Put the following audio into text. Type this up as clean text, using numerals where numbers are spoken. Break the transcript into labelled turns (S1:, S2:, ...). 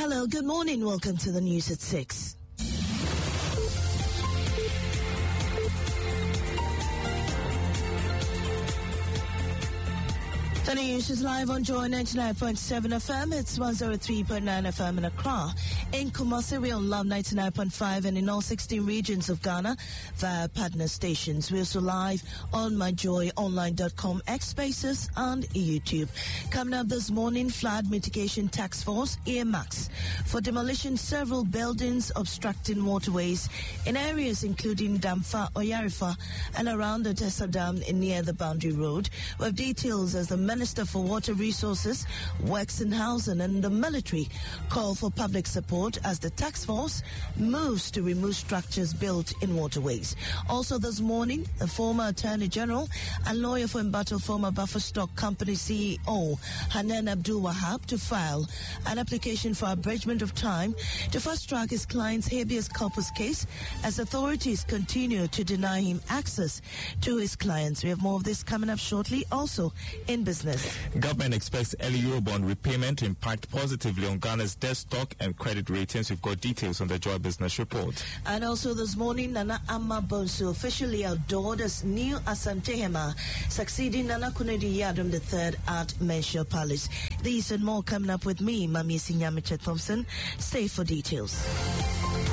S1: Hello, good morning. Welcome to the news at 6. The news is live on Joy 99.7 FM. It's 103.9 FM in Accra. In Kumasi, we're on Love 99.5 and in all 16 regions of Ghana via partner stations. We're also live on myjoyonline.com, X Spaces and YouTube. Coming up this morning, Flood Mitigation Task Force earmarks for demolition several buildings obstructing waterways in areas including Damfa, Oyarifa and around the Tessa Dam near the Boundary Road. We have details as the Minister for Water Resources, Works and Housing and the military call for public support as the task force moves to remove structures built in waterways. Also this morning, the former Attorney General and lawyer for Mbattle former Buffer Stock Company CEO, Hanan Abdul Wahab, to file an application for abridgment of time to fast-track his client's habeas corpus case as authorities continue to deny him access to his clients. We have more of this coming up shortly. Also in business.
S2: Government expects early Eurobond repayment to impact positively on Ghana's debt stock and credit ratings. We've got details on the Joy Business Report.
S1: And also this morning, Nana Amma Bonsu officially outdoored as new Asante Hema, succeeding Nana Kunedi Yadam III at Mensha Palace. These and more coming up with me, Mami Sinyamiche Thompson. Stay for details.